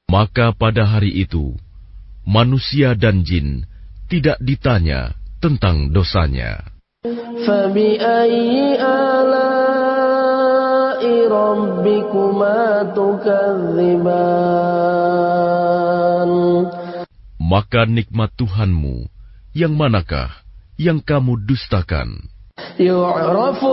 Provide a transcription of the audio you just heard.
Maka pada hari itu, manusia dan jin tidak ditanya tentang dosanya. فَبِأَيِّ آلَاءِ رَبِّكُمَا تُكَذِّبَانِ. Maka nikmat Tuhanmu, yang manakah yang kamu dustakan? يُعْرَفُ